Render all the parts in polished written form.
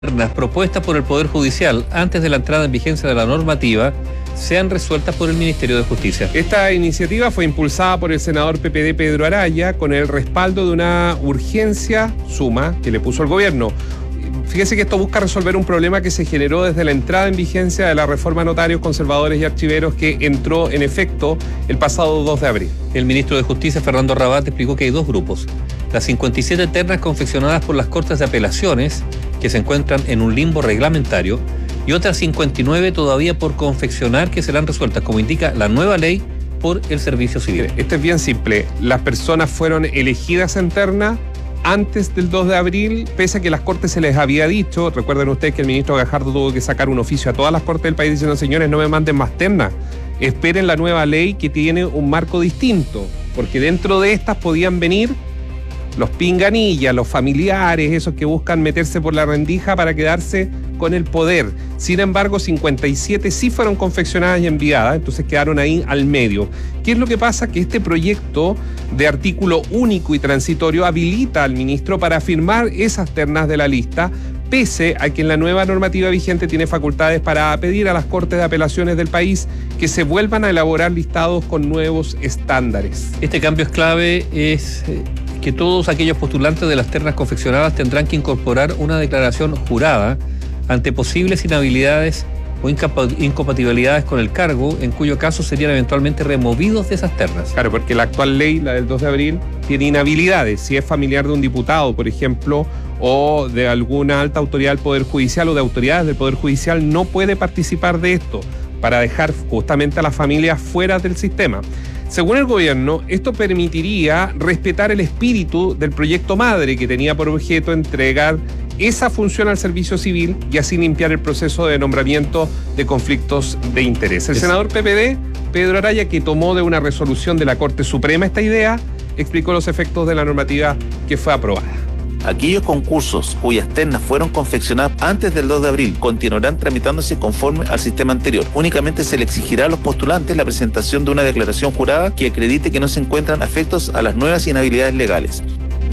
propuestas por el Poder Judicial antes de la entrada en vigencia de la normativa sean resueltas por el Ministerio de Justicia. Esta iniciativa fue impulsada por el senador PPD Pedro Araya con el respaldo de una urgencia suma que le puso el gobierno. Fíjese que esto busca resolver un problema que se generó desde la entrada en vigencia de la reforma a notarios, conservadores y archiveros que entró en efecto el pasado 2 de abril. El ministro de Justicia, Fernando Rabat, explicó que hay dos grupos. Las 57 ternas confeccionadas por las Cortes de Apelaciones, que se encuentran en un limbo reglamentario, y otras 59 todavía por confeccionar que serán resueltas, como indica la nueva ley, por el Servicio Civil. Esto es bien simple. Las personas fueron elegidas en terna antes del 2 de abril, pese a que las Cortes se les había dicho. Recuerden ustedes que el ministro Gajardo tuvo que sacar un oficio a todas las Cortes del país diciendo: señores, no me manden más ternas, esperen la nueva ley que tiene un marco distinto, porque dentro de estas podían venir los pinganillas, los familiares, esos que buscan meterse por la rendija para quedarse con el poder. Sin embargo, 57 sí fueron confeccionadas y enviadas, entonces quedaron ahí al medio. ¿Qué es lo que pasa? Que este proyecto de artículo único y transitorio habilita al ministro para firmar esas ternas de la lista, pese a que en la nueva normativa vigente tiene facultades para pedir a las Cortes de Apelaciones del país que se vuelvan a elaborar listados con nuevos estándares. Este cambio es clave, es que todos aquellos postulantes de las ternas confeccionadas tendrán que incorporar una declaración jurada ante posibles inhabilidades o incompatibilidades con el cargo, en cuyo caso serían eventualmente removidos de esas ternas. Claro, porque la actual ley, la del 2 de abril, tiene inhabilidades. Si es familiar de un diputado, por ejemplo, o de alguna alta autoridad del Poder Judicial o de autoridades del Poder Judicial, no puede participar de esto, para dejar justamente a las familias fuera del sistema. Según el gobierno, esto permitiría respetar el espíritu del proyecto madre, que tenía por objeto entregar esa función al servicio civil y así limpiar el proceso de nombramiento de conflictos de interés. El senador PPD, Pedro Araya, que tomó de una resolución de la Corte Suprema esta idea, explicó los efectos de la normativa que fue aprobada. Aquellos concursos cuyas ternas fueron confeccionadas antes del 2 de abril continuarán tramitándose conforme al sistema anterior. Únicamente se le exigirá a los postulantes la presentación de una declaración jurada que acredite que no se encuentran afectos a las nuevas inhabilidades legales.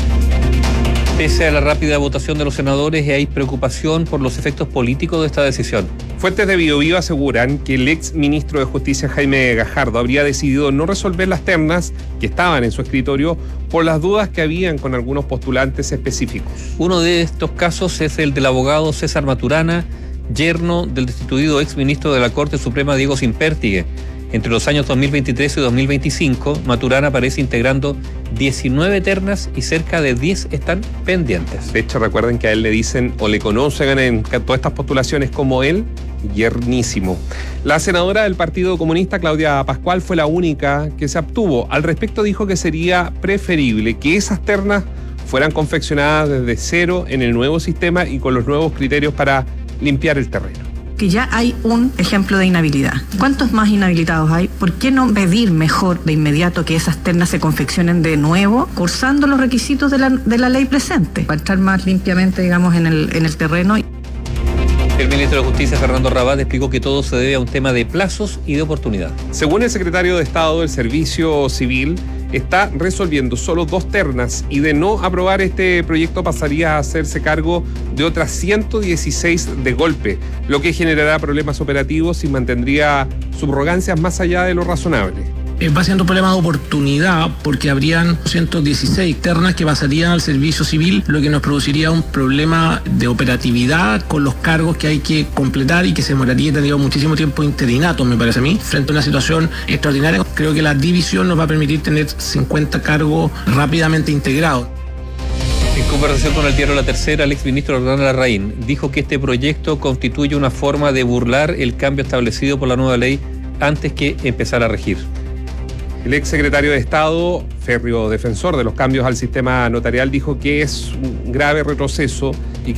Pese a la rápida votación de los senadores, hay preocupación por los efectos políticos de esta decisión. Fuentes de Biobío aseguran que el ex ministro de Justicia, Jaime Gajardo, habría decidido no resolver las ternas que estaban en su escritorio por las dudas que habían con algunos postulantes específicos. Uno de estos casos es el del abogado César Maturana, yerno del destituido ex ministro de la Corte Suprema, Diego Simpertigue. Entre los años 2023 y 2025, Maturana aparece integrando 19 ternas y cerca de 10 están pendientes. De hecho, recuerden que a él le dicen o le conocen en todas estas postulaciones como el yernísimo. La senadora del Partido Comunista, Claudia Pascual, fue la única que se abstuvo. Al respecto dijo que sería preferible que esas ternas fueran confeccionadas desde cero en el nuevo sistema y con los nuevos criterios para limpiar el terreno. Que ya hay un ejemplo de inhabilidad. ¿Cuántos más inhabilitados hay? ¿Por qué no pedir mejor de inmediato que esas ternas se confeccionen de nuevo, cursando los requisitos de la ley presente, para estar más limpiamente, digamos, en el terreno? El ministro de Justicia, Fernando Rabat, explicó que todo se debe a un tema de plazos y de oportunidad. Según el secretario de Estado del Servicio Civil, está resolviendo solo 2 ternas y de no aprobar este proyecto pasaría a hacerse cargo de otras 116 de golpe, lo que generará problemas operativos y mantendría subrogancias más allá de lo razonable. Va siendo un problema de oportunidad porque habrían 116 ternas que pasarían al servicio civil, lo que nos produciría un problema de operatividad con los cargos que hay que completar y que se demoraría y tendría muchísimo tiempo interinato, me parece a mí, frente a una situación extraordinaria. Creo que la división nos va a permitir tener 50 cargos rápidamente integrados. En conversación con el diario La Tercera, el exministro Hernán Larraín dijo que este proyecto constituye una forma de burlar el cambio establecido por la nueva ley antes que empezar a regir. El ex secretario de Estado, férreo defensor de los cambios al sistema notarial, dijo que es un grave retroceso y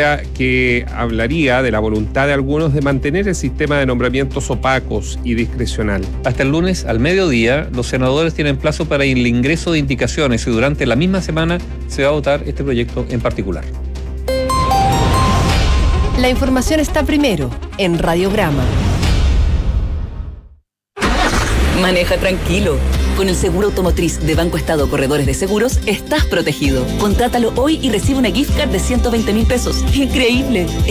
que hablaría de la voluntad de algunos de mantener el sistema de nombramientos opacos y discrecional. Hasta el lunes al mediodía, los senadores tienen plazo para el ingreso de indicaciones y durante la misma semana se va a votar este proyecto en particular. La información está primero en Radiograma. Maneja tranquilo. Con el seguro automotriz de Banco Estado Corredores de Seguros, estás protegido. Contrátalo hoy y recibe una gift card de 120.000 pesos. ¡Increíble!